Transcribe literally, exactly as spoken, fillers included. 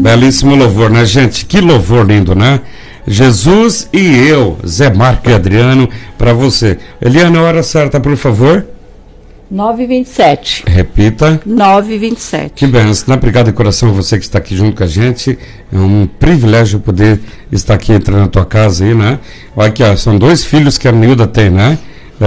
Belíssimo louvor, né, gente? Que louvor lindo, né? Jesus e eu, Zé Marco e Adriano, para você. Eliana, a hora certa, por favor. nove e vinte e sete. Repita. nove e vinte e sete. Que benção, né? Obrigado de coração você que está aqui junto com a gente. É um privilégio poder estar aqui entrando na tua casa aí, né? Olha aqui, ó, são dois filhos que a Nilda tem, né?